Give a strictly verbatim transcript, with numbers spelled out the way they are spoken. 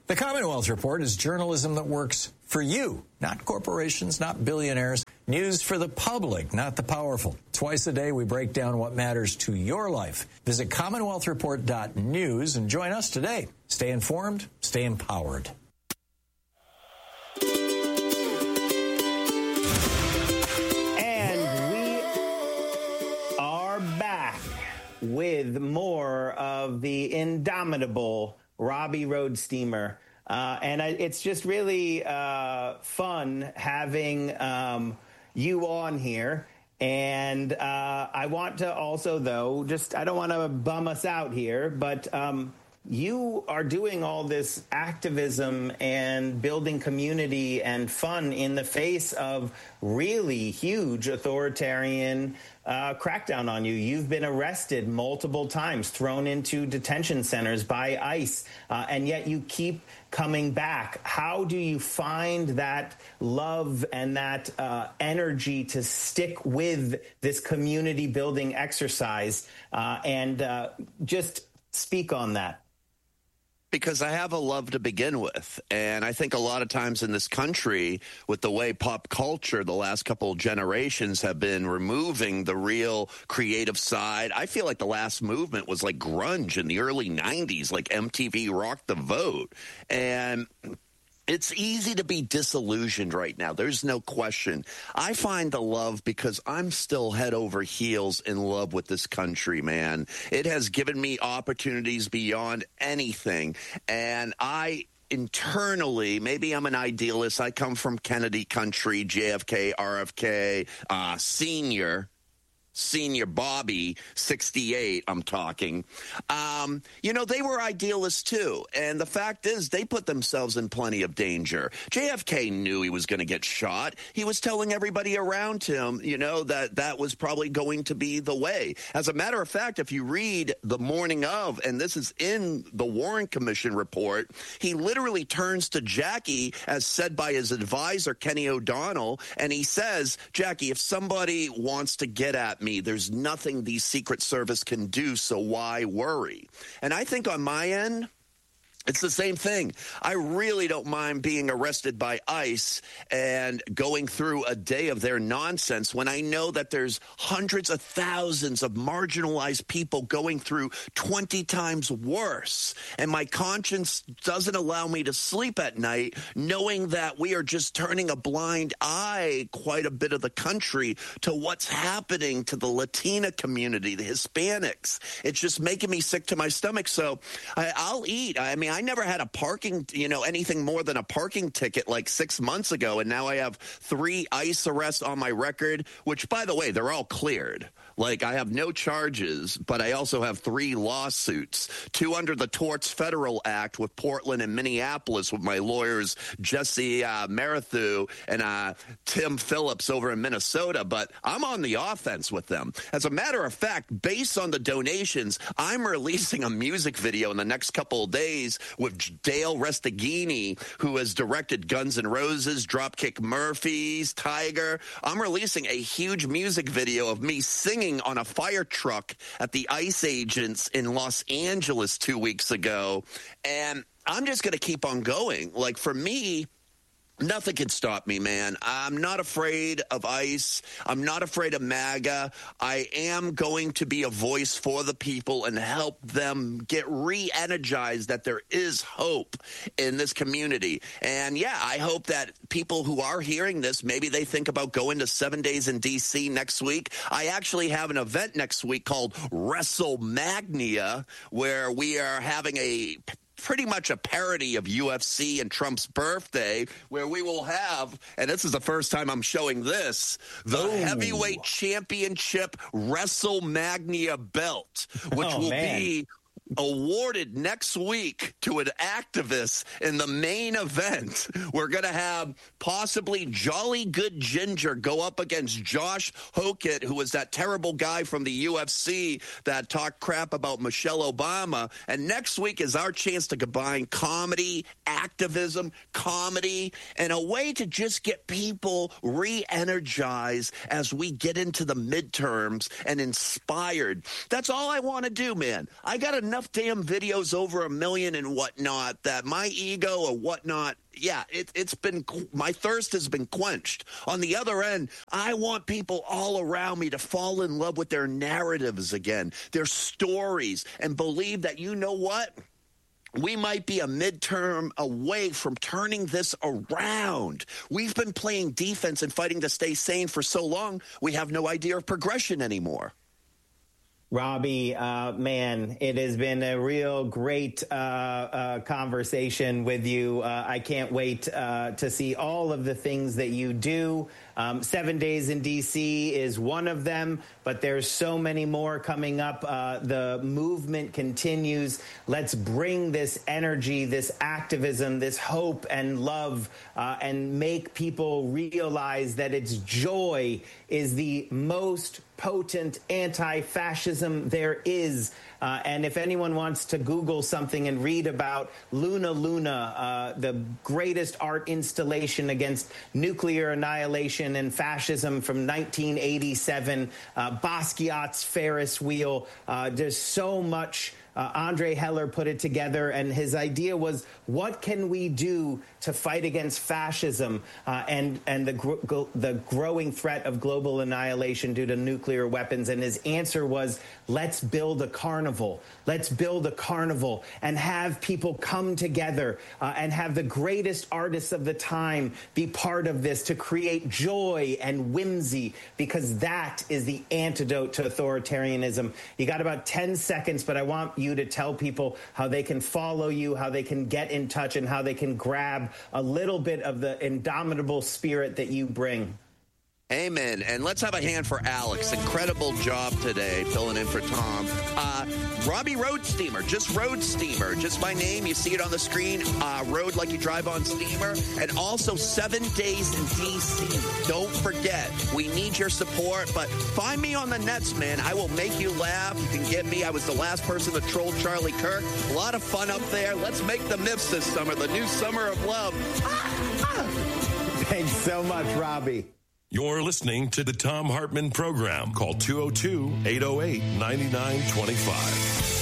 The Commonwealth Report is journalism that works for you, not corporations, not billionaires. News for the public, not the powerful. Twice a day, we break down what matters to your life. Visit commonwealth report dot news and join us today. Stay informed, stay empowered. And we are back with more of the indomitable Robbie Roadsteamer. Uh, and I, it's just really uh, fun having um, you on here. And uh, I want to also, though, just I don't want to bum us out here, but um, you are doing all this activism and building community and fun in the face of really huge authoritarian uh, crackdown on you. You've been arrested multiple times, thrown into detention centers by ICE, uh, and yet you keep coming back. How do you find that love and that uh, energy to stick with this community building exercise uh, and uh, just speak on that? Because I have a love to begin with. And I think a lot of times in this country, with the way pop culture the last couple of generations have been removing the real creative side, I feel like the last movement was like grunge in the early nineties, like M T V Rock the Vote. And it's easy to be disillusioned right now. There's no question. I find the love because I'm still head over heels in love with this country, man. It has given me opportunities beyond anything. And I internally, maybe I'm an idealist. I come from Kennedy country, J F K, R F K, uh, senior. Senior Bobby, sixty-eight, I'm talking. Um, you know, they were idealists too. And the fact is, they put themselves in plenty of danger. J F K knew he was going to get shot. He was telling everybody around him, you know, that that was probably going to be the way. As a matter of fact, if you read the morning of, and this is in the Warren Commission report, he literally turns to Jackie, as said by his advisor, Kenny O'Donnell, and he says, Jackie, if somebody wants to get at me, there's nothing the Secret Service can do, so why worry? And I think on my end, it's the same thing. I really don't mind being arrested by ICE and going through a day of their nonsense when I know that there's hundreds of thousands of marginalized people going through twenty times worse. And my conscience doesn't allow me to sleep at night knowing that we are just turning a blind eye, quite a bit of the country, to what's happening to the Latina community, the Hispanics. It's just making me sick to my stomach. So I, I'll eat. I mean, I never had a parking, you know, anything more than a parking ticket like six months ago, and now I have three ICE arrests on my record, which, by the way, they're all cleared. Like, I have no charges, but I also have three lawsuits, two under the Torts Federal Act with Portland and Minneapolis with my lawyers Jesse uh, Marathu and uh, Tim Phillips over in Minnesota, but I'm on the offense with them. As a matter of fact, based on the donations, I'm releasing a music video in the next couple of days with Dale Restaghini, who has directed Guns N' Roses, Dropkick Murphys, Tiger. I'm releasing a huge music video of me singing on a fire truck at the ICE agents in Los Angeles two weeks ago. And I'm just going to keep on going. Like, for me, nothing can stop me, man. I'm not afraid of ICE. I'm not afraid of MAGA. I am going to be a voice for the people and help them get re-energized that there is hope in this community. And, yeah, I hope that people who are hearing this, maybe they think about going to seven days in D C next week. I actually have an event next week called WrestleMania, where we are having a pretty much a parody of U F C and Trump's birthday, where we will have, and this is the first time I'm showing this, the oh. heavyweight championship WrestleMania belt, which oh, will man. be awarded next week to an activist in the main event. We're going to have possibly Jolly Good Ginger go up against Josh Hokett, who was that terrible guy from the U F C that talked crap about Michelle Obama. And next week is our chance to combine comedy, activism, comedy, and a way to just get people re-energized as we get into the midterms and inspired. That's all I want to do, man. I got enough enough damn videos over a million and whatnot that my ego or whatnot, yeah, it, it's been, my thirst has been quenched. On the other end, I want people all around me to fall in love with their narratives again, their stories, and believe that, you know what? We might be a midterm away from turning this around. We've been playing defense and fighting to stay sane for so long, we have no idea of progression anymore. Robbie, uh, man, it has been a real great uh, uh, conversation with you. Uh, I can't wait uh, to see all of the things that you do. Um, Seven Days in D C is one of them, but there's so many more coming up. Uh, the movement continues. Let's bring this energy, this activism, this hope and love, uh, and make people realize that it's joy is the most potent anti-fascism there is. Uh, and if anyone wants to Google something and read about Luna Luna, uh, the greatest art installation against nuclear annihilation and fascism from nineteen eighty-seven, uh, Basquiat's Ferris wheel, uh, there's so much. Uh, Andre Heller put it together, and his idea was, what can we do to fight against fascism uh, and and the gr- the growing threat of global annihilation due to nuclear weapons? And his answer was, let's build a carnival. Let's build a carnival and have people come together uh, and have the greatest artists of the time be part of this to create joy and whimsy, because that is the antidote to authoritarianism. You got about ten seconds, but I want you to tell people how they can follow you, how they can get in touch, and how they can grab a little bit of the indomitable spirit that you bring. Amen. And let's have a hand for Alex. Incredible job today filling in for Tom. Uh, Robbie Road Steamer, just Road Steamer, just my name. You see it on the screen. Uh, road like you drive on steamer. And also Seven Days in D C. Don't forget, we need your support. But find me on the nets, man. I will make you laugh. You can get me. I was the last person to troll Charlie Kirk. A lot of fun up there. Let's make the M I F S this summer, the new summer of love. Ah, ah. Thanks so much, Robbie. You're listening to the Thom Hartmann Program. Call two oh two, eight oh eight, nine nine two five.